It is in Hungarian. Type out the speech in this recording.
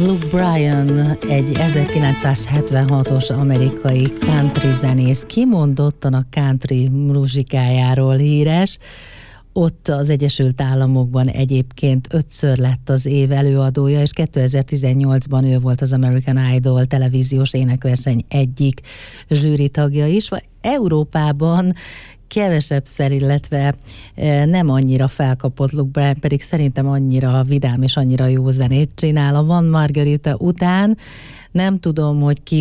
Luke Bryan egy 1976-os amerikai country zenész, kimondottan a country muzsikájáról híres. Ott az Egyesült Államokban egyébként 5-ször lett az év előadója, és 2018-ban ő volt az American Idol televíziós énekverseny egyik zsűritagja is. Európában kevesebbszer, illetve nem annyira felkapott Luke Bryan, pedig szerintem annyira vidám és annyira jó zenét csinál a Van Margarita után. Nem tudom, hogy ki